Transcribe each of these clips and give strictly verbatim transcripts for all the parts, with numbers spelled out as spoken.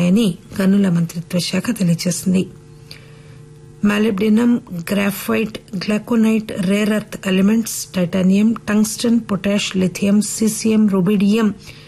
ఉన్నాయని గనుల మంత్రిత్వ శాఖ తెలియజేసింది. Molybdenum, graphite, glauconite, rare earth elements, titanium, tungsten, potash, lithium, caesium, rubidium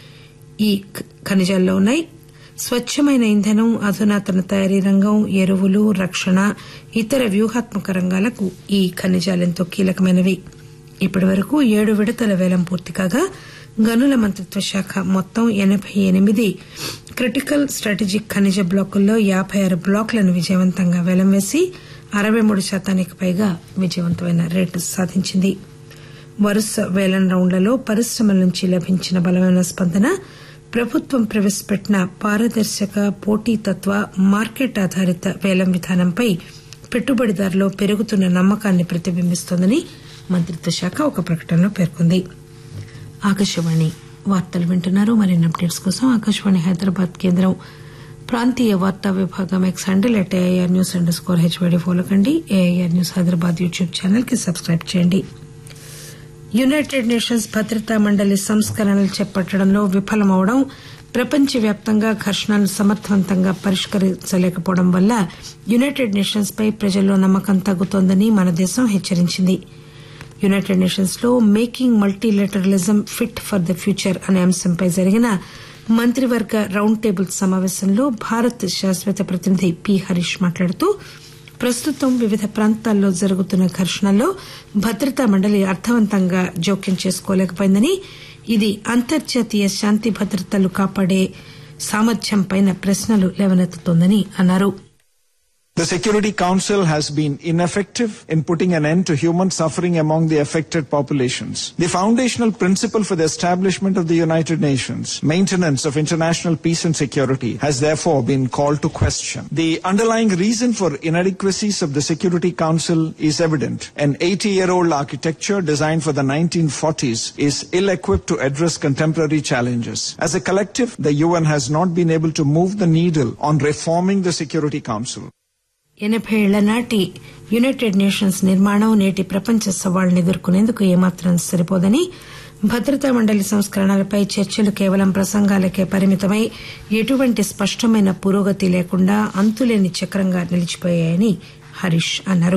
ఈ ఖనిజాల్లో ఉన్నాయి. స్వచ్చమైన ఇంధనం, అధునాతన తయారీ రంగం, ఎరువులు, రక్షణ, ఇతర వ్యూహాత్మక రంగాలకు ఈ ఖనిజాలెంతో కీలకమైనవి. ఇప్పటి వరకు ఏడు విడతల పేలం పూర్తి కాగా గనుల మంత్రిత్వ శాఖ మొత్తం ఎనబై ఎనిమిది క్రిటికల్ స్టాటజిక్ ఖనిజ బ్లాకుల్లో యాబై ఆరు బ్లాకులను విజయవంతంగా పేలం వేసి అరవై మూడు శాతానికి పైగా విజయవంతమైన రేటు సాధించింది. వరుస పేలం రౌండ్లలో పరిశ్రమల నుంచి లభించిన బలమైన స్పందన ప్రభుత్వం ప్రవేశపెట్టిన పారదర్శక, పోటీతత్వ, మార్కెట్ ఆధారిత పేలం విధానంపై పెట్టుబడిదారుల్లో పెరుగుతున్న నమ్మకాన్ని ప్రతిబింబిస్తోందని మంత్రిత్వ శాఖ ఒక ప్రకటనలో పేర్కొంది. ఆకాశవాణి వార్తలు వింటున్నారు. మరిన్ని అప్డేట్స్ కోసం ఆకాశవాణి హైదరాబాద్ కేంద్రం ప్రాంతీయ వార్తా విభాగం X handle at AIR news under score HYD follow కండి. AIR news Hyderabad YouTube channel కి సబ్స్క్రైబ్ చేయండి. యునైటెడ్ నేషన్స్ భద్రతా మండలి సంస్కరణలు చేపట్టడంలో విఫలమవడం, ప్రపంచవ్యాప్తంగా ఘర్షణలను సమర్థవంతంగా పరిష్కరించలేకపోవడం వల్ల యునైటెడ్ నేషన్స్ పై ప్రజల్లో నమ్మకం తగ్గుతోందని మన దేశం హెచ్చరించింది. యునైటెడ్ నేషన్స్ లో making multilateralism fit for the future అనే అంశంపై జరిగిన మంత్రివర్గ రౌండ్ టేబుల్ సమావేశంలో భారత్ శాశ్వత ప్రతినిధి పి హరీష్ మాట్లాడుతూ ప్రస్తుతం వివిధ ప్రాంతాల్లో జరుగుతున్న ఘర్షణల్లో భద్రతా మండలి అర్థవంతంగా జోక్యం చేసుకోలేకపోయిందని, ఇది అంతర్జాతీయ శాంతి భద్రతలు కాపాడే సామర్థ్యంపై ప్రశ్నలు లేవనెత్తుతోందని అన్నారు. The Security Council has been ineffective in putting an end to human suffering among the affected populations. The foundational principle for the establishment of the United Nations, maintenance of international peace and security, has therefore been called to question. The underlying reason for inadequacies of the Security Council is evident. An eighty-year-old architecture designed for the nineteen forties is ill-equipped to address contemporary challenges. As a collective, the U N has not been able to move the needle on reforming the Security Council. ఎనబై ఏళ్ల నాటి United nations నిర్మాణం నేటి ప్రపంచ సవాళ్లను ఎదుర్కొనేందుకు ఏమాత్రం సరిపోదని, భద్రతా మండలి సంస్కరణలపై చర్చలు కేవలం ప్రసంగాలకే పరిమితమై ఎటువంటి స్పష్టమైన పురోగతి లేకుండా అంతులేని చక్రంగా నిలిచిపోయాయని హరీష్ అన్నారు.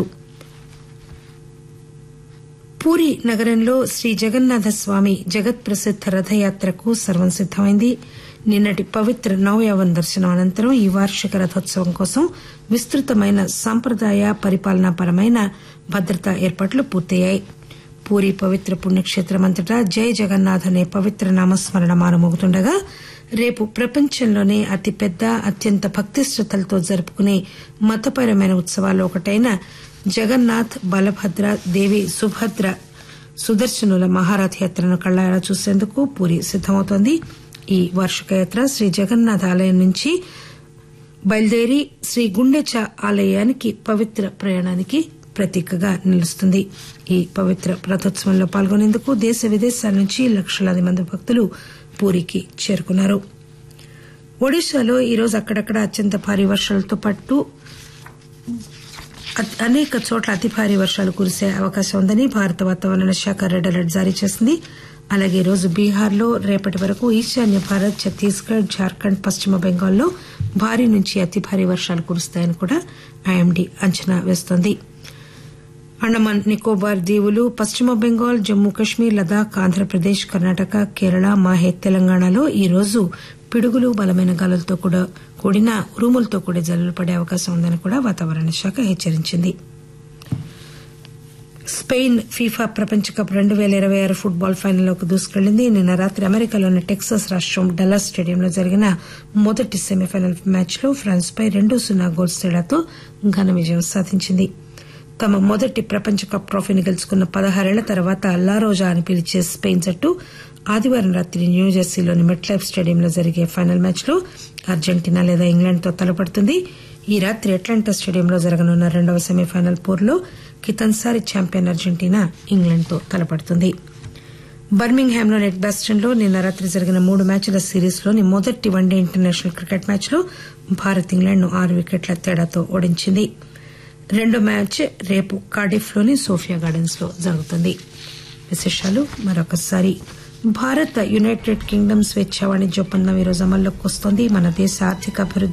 పూరీ నగరంలో శ్రీ జగన్నాథ స్వామి జగత్ ప్రసిద్ద రథయాత్రకు సర్వం సిద్దమైంది. నిన్నటి పవిత్ర నవయవన్ దర్శనం అనంతరం ఈ వార్షిక రథోత్సవం కోసం విస్తృతమైన సాంప్రదాయ పరిపాలనాపరమైన భద్రతా ఏర్పాట్లు పూర్తయ్యాయి. పూరీ పవిత్ర పుణ్యక్షేత్రమంతటా జై జగన్నాథ్ అనే పవిత్ర నామస్మరణ మారుమోగుతుండగా రేపు ప్రపంచంలోనే అతిపెద్ద, అత్యంత భక్తిశ్రద్దలతో జరుపుకునే మతపరమైన ఉత్సవాల్లో ఒకటైన జగన్నాథ్, బలభద్ర, దేవి సుభద్ర, సుదర్శనుల మహారథయాత్రను కళ్లారా చూసేందుకు పూరీ సిద్దమవుతోంది. ఈ వార్షిక యాత్ర శ్రీ జగన్నాథ్ ఆలయం నుంచి బయలుదేరి శ్రీ గుండెచ ఆలయానికి పవిత్ర ప్రయాణానికి ప్రతీకగా నిలుస్తుంది. ఈ పవిత్ర రథోత్సవంలో పాల్గొనేందుకు దేశ విదేశాల నుంచి లక్షలాది మంది భక్తులు పూరీకి చేరుకున్నారు. ఒడిశాలో ఈరోజు అక్కడక్కడ అత్యంత భారీ వర్షాలతో పాటు అనేక చోట్ల అతి భారీ వర్షాలు కురిసే అవకాశం ఉందని భారత వాతావరణ శాఖ రెడ్ అలర్ట్ జారీ చేసింది. అలాగే ఈరోజు బీహార్లో రేపటి వరకు ఈశాన్య భారత్, ఛత్తీస్గఢ్, జార్ఖండ్, పశ్చిమ బెంగాల్లో భారీ నుంచి అతి భారీ వర్షాలు కురుస్తాయని కూడా ఐఎండీ అంచనా వేస్తోంది. అండమాన్ నికోబార్ దీవులు, పశ్చిమ బెంగాల్, జమ్మూ కశ్మీర్, లదాఖ్, ఆంధ్రప్రదేశ్, కర్ణాటక, కేరళ, మాహే, తెలంగాణలో ఈరోజు పిడుగులు, బలమైన గాలులతో కూడిన ఉరుములతో కూడే జల్లులు పడే అవకాశం ఉందని కూడా వాతావరణ శాఖ హెచ్చరించింది. స్పెయిన్ ఫీఫా ప్రపంచ కప్ రెండు పేల ఇరవై ఆరు ఫుట్బాల్ ఫైనల్లోకి దూసుకెళ్లింది. నిన్న రాత్రి అమెరికాలోని టెక్సాస్ రాష్టం డల్లాస్ స్టేడియంలో జరిగిన మొదటి సెమీఫైనల్ మ్యాచ్ లో ఫ్రాన్స్ పై రెండు సున్నా గోల్స్ తేడాతో ఘన విజయం సాధించింది. తమ మొదటి ప్రపంచ కప్ ట్రోఫీని గెలుచుకున్న పదహారేళ్ల తర్వాత లారోజా అని పిలిచే స్పెయిన్ జట్టు ఆదివారం రాత్రి న్యూజెర్సీలోని మెట్లైఫ్ స్టేడియంలో జరిగే ఫైనల్ మ్యాచ్ లో అర్జెంటీనా లేదా ఇంగ్లాండ్ తో తలపడుతుంది. ఈ రాత్రి అట్లాంటా స్టేడియంలో జరగనున్న రెండవ సెమీఫైనల్ పోరులో కితన్సారి ఛాంపియన్ అర్జెంటీనా ఇంగ్లాండ్ తో తలపడుతుంది. బర్మింగ్ హ్యామ్లోని ఎడ్బాస్టన్ లో నిన్న రాత్రి జరిగిన మూడు మ్యాచ్ల సిరీస్ లోని మొదటి వన్డే ఇంటర్నేషనల్ క్రికెట్ మ్యాచ్ లో భారత్ ఇంగ్లాండ్ ను ఆరు వికెట్ల తేడాతో ఓడించింది. రెండో మ్యాచ్ రేపు కార్డిఫ్ లోని సోఫియా గార్డెన్స్ లో జరుగుతుంది. విశేషాలు మరొకసారి. భారత్ యునైటెడ్ కింగ్డమ్ స్వేచ్ఛా వాణిజ్య ఒప్పందం ఈరోజు అమల్లోకి వస్తోంది. మన దేశ ఆర్థిక అభివృద్ది